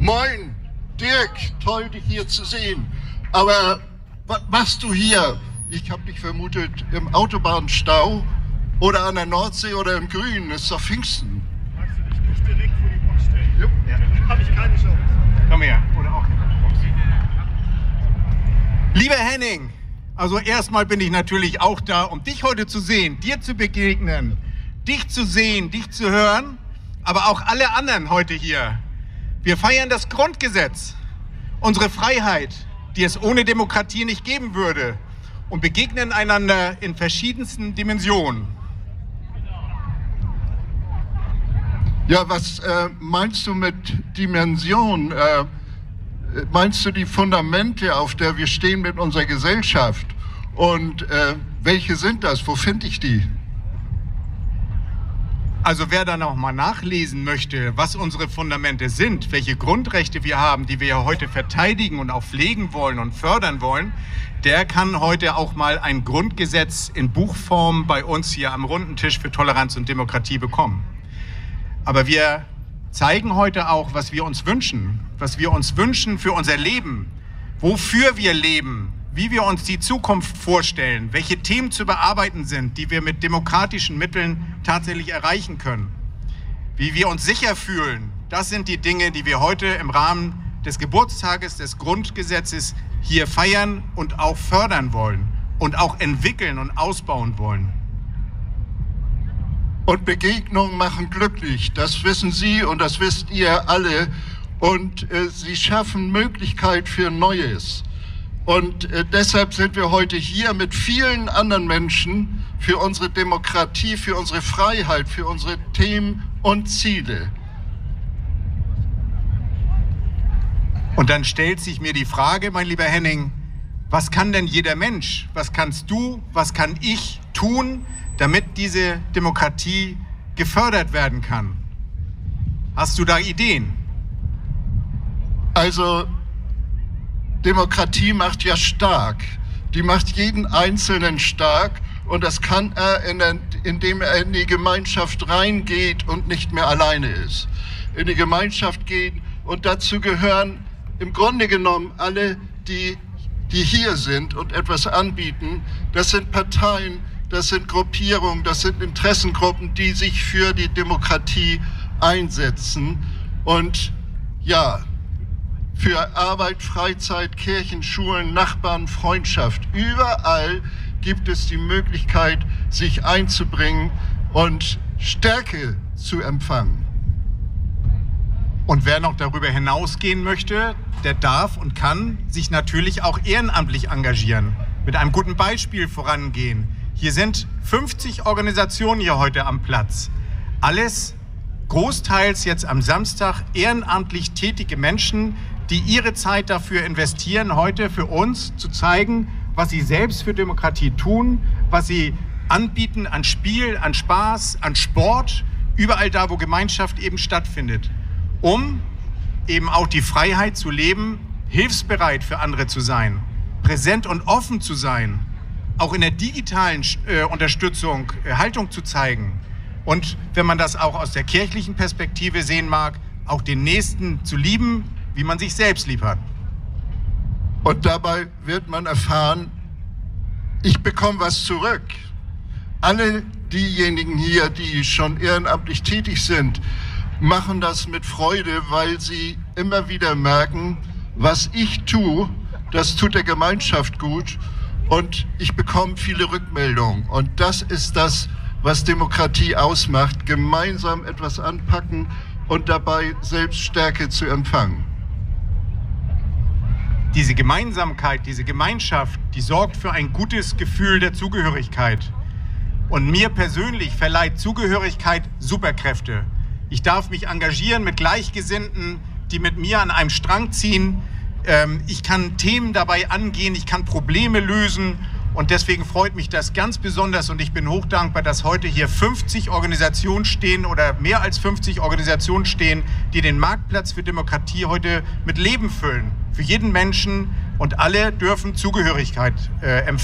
Moin, Dirk, toll dich hier zu sehen. Aber was machst du hier? Ich habe dich vermutet im Autobahnstau oder an der Nordsee oder im Grünen. Es ist doch Pfingsten. Magst du dich nicht direkt vor die Box stellen? Jo. Ja, dann habe ich keine Chance. Komm her. Oder auch Box. Lieber Henning, also erstmal bin ich natürlich auch da, um dich heute zu sehen, dir zu begegnen, dich zu sehen, dich zu hören, aber auch alle anderen heute hier. Wir feiern das Grundgesetz, unsere Freiheit, die es ohne Demokratie nicht geben würde, und begegnen einander in verschiedensten Dimensionen. Ja, was meinst du mit Dimension? Meinst du die Fundamente, auf der wir stehen mit unserer Gesellschaft? Und welche sind das? Wo finde ich die? Also wer da noch mal nachlesen möchte, was unsere Fundamente sind, welche Grundrechte wir haben, die wir ja heute verteidigen und auch pflegen wollen und fördern wollen, der kann heute auch mal ein Grundgesetz in Buchform bei uns hier am runden Tisch für Toleranz und Demokratie bekommen. Aber wir zeigen heute auch, was wir uns wünschen für unser Leben, wofür wir leben, wie wir uns die Zukunft vorstellen, welche Themen zu bearbeiten sind, die wir mit demokratischen Mitteln tatsächlich erreichen können, wie wir uns sicher fühlen. Das sind die Dinge, die wir heute im Rahmen des Geburtstages des Grundgesetzes hier feiern und auch fördern wollen und auch entwickeln und ausbauen wollen. Und Begegnungen machen glücklich, das wissen Sie und das wisst ihr alle. Und sie schaffen Möglichkeit für Neues. Und deshalb sind wir heute hier mit vielen anderen Menschen für unsere Demokratie, für unsere Freiheit, für unsere Themen und Ziele. Und dann stellt sich mir die Frage, mein lieber Henning, was kann denn jeder Mensch, was kannst du, was kann ich tun, damit diese Demokratie gefördert werden kann? Hast du da Ideen? Also Demokratie macht ja stark. Die macht jeden Einzelnen stark und das kann er, indem er in die Gemeinschaft reingeht und nicht mehr alleine ist. In die Gemeinschaft gehen und dazu gehören im Grunde genommen alle, die hier sind und etwas anbieten. Das sind Parteien, das sind Gruppierungen, das sind Interessengruppen, die sich für die Demokratie einsetzen und ja, für Arbeit, Freizeit, Kirchen, Schulen, Nachbarn, Freundschaft. Überall gibt es die Möglichkeit, sich einzubringen und Stärke zu empfangen. Und wer noch darüber hinausgehen möchte, der darf und kann sich natürlich auch ehrenamtlich engagieren, mit einem guten Beispiel vorangehen. Hier sind 50 Organisationen hier heute am Platz. Alles großteils jetzt am Samstag ehrenamtlich tätige Menschen, die ihre Zeit dafür investieren, heute für uns zu zeigen, was sie selbst für Demokratie tun, was sie anbieten an Spiel, an Spaß, an Sport, überall da, wo Gemeinschaft eben stattfindet, um eben auch die Freiheit zu leben, hilfsbereit für andere zu sein, präsent und offen zu sein, auch in der digitalen Unterstützung Haltung zu zeigen und, wenn man das auch aus der kirchlichen Perspektive sehen mag, auch den Nächsten zu lieben, wie man sich selbst lieb hat. Und dabei wird man erfahren, ich bekomme was zurück. Alle diejenigen hier, die schon ehrenamtlich tätig sind, machen das mit Freude, weil sie immer wieder merken, was ich tue, das tut der Gemeinschaft gut und ich bekomme viele Rückmeldungen. Und das ist das, was Demokratie ausmacht, gemeinsam etwas anpacken und dabei selbst Stärke zu empfangen. Diese Gemeinsamkeit, diese Gemeinschaft, die sorgt für ein gutes Gefühl der Zugehörigkeit. Und mir persönlich verleiht Zugehörigkeit Superkräfte. Ich darf mich engagieren mit Gleichgesinnten, die mit mir an einem Strang ziehen. Ich kann Themen dabei angehen, ich kann Probleme lösen. Und deswegen freut mich das ganz besonders und ich bin hochdankbar, dass heute hier 50 Organisationen stehen oder mehr als 50 Organisationen stehen, die den Marktplatz für Demokratie heute mit Leben füllen. Für jeden Menschen und alle dürfen Zugehörigkeit empfinden.